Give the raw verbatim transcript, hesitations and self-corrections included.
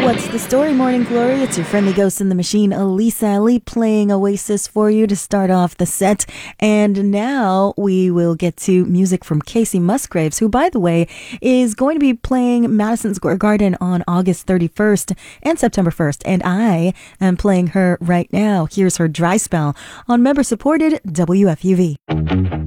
What's the story, Morning Glory? It's your friendly ghost in the machine, Elisa Ali, playing Oasis for you to start off the set. And now we will get to music from Casey Musgraves, who, by the way, is going to be playing Madison Square Garden on August thirty-first and September first. And I am playing her right now. Here's her Dry Spell on member-supported W F U V.